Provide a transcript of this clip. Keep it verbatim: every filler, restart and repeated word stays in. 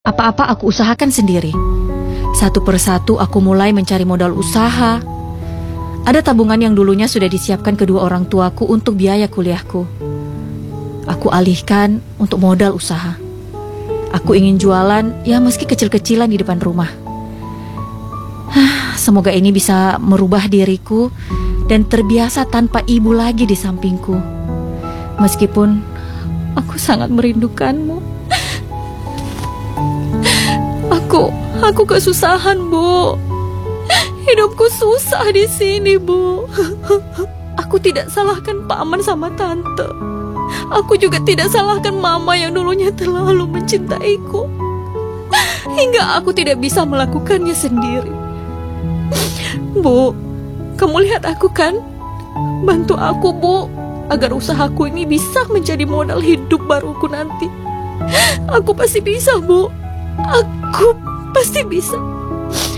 Apa-apa aku usahakan sendiri. Satu persatu aku mulai mencari modal usaha. Ada tabungan yang dulunya sudah disiapkan kedua orang tuaku untuk biaya kuliahku. Aku alihkan untuk modal usaha. Aku ingin jualan, ya meski kecil-kecilan di depan rumah. Semoga ini bisa merubah diriku dan terbiasa tanpa ibu lagi di sampingku. Meskipun aku sangat merindukanmu. Aku, aku kesusahan, Bu. Hidupku susah di sini, Bu. Aku tidak salahkan paman sama tante. Aku juga tidak salahkan mama yang dulunya terlalu mencintaiku, hingga aku tidak bisa melakukannya sendiri. Bu, kamu lihat aku kan? Bantu aku, Bu, agar usahaku ini bisa menjadi modal hidup baruku nanti. Aku pasti bisa, Bu. Aku pasti bisa.